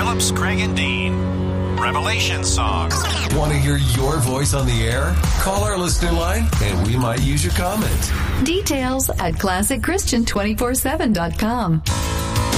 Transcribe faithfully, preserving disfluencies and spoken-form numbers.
Phillips, Craig, and Dean. Revelation songs. Want to hear your voice on the air? Call our listener line and we might use your comment. Details at classic christian two forty-seven dot com.